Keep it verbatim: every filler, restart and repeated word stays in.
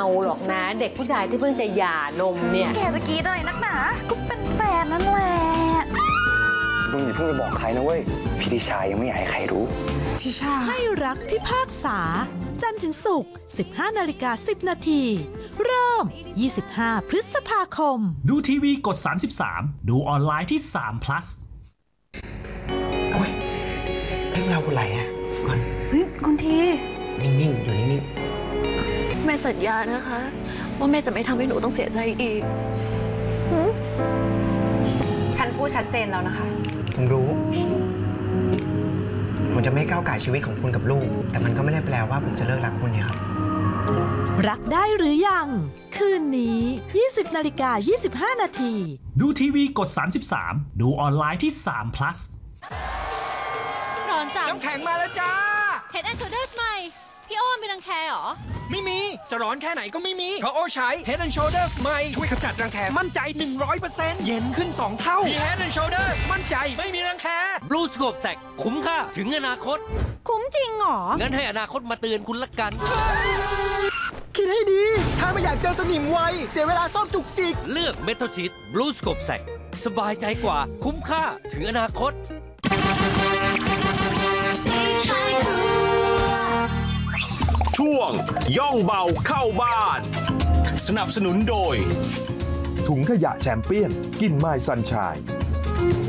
หรอกนะ เด็กผู้ชายที่เพิ่งจะหย่านมเนี่ยแกจะกรีดอะไรนักหนาก็เป็นแฟนนั่นแหละมึงอย่าเพิ่งไปบอกใครนะเว้ยพี่ทิชายังไม่อยากให้ใครรู้ทิชาให้รักพิพากษาจันทร์ถึงศุกร์ สิบห้านาฬิกาสิบนาทีเริ่ม ยี่สิบห้า พฤษภาคมดูทีวีกดสามสิบสามดูออนไลน์ที่สาม plus โอ้ยเรื่องราวคนไหลอะก่อนเฮ้ยคุณทีนิ่งๆ อยู่นิ่งแม่สัญญานะคะ ว่าแม่จะไม่ทำให้หนูต้องเสียใจอีกฉันพูดชัดเจนแล้วนะคะๆ ผมรู้ ผมจะไม่ก้าวก่ายชีวิตของคุณกับลูก แต่มันก็ไม่ได้แปลว่าผมจะเลิกรักคุณเนี่ยครับรักได้หรือยัง คืนนี้ ยี่สิบนาฬิกายี่สิบห้านาทีดูทีวีกดสามสิบสามดูออนไลน์ที่สาม plus ร้อนจังน้ำแข็งมาแล้วจ้า Head and Shoulders ใหม่ พี่โอ้ไม่รังแคเหรอไม่มี จะร้อนแค่ไหนก็ไม่มี เพราะโอใช้ Head and Shoulders ใหม่ ช่วยขจัดรังแค มั่นใจ หนึ่งร้อยเปอร์เซ็นต์ เย็นขึ้น สอง เท่า มี Head and Shoulders มั่นใจไม่มีรังแค Blue Scope แสกคุ้มค่าถึงอนาคตคุ้มจริงเหรองั้นให้อนาคตมาเตือนคุณละกันคิดให้ดี ถ้าไม่อยากเจอสนิมไว เสียเวลาซ่อมจุกจิกเลือก Metal Sheet Blue Scope แสกสบายใจกว่าคุ้มค่าถึงอนาคตช่วงย่องเบาเข้าบ้านสนับสนุนโดยถุงขยะแชมเปี้ยนกินไม้ซันชาย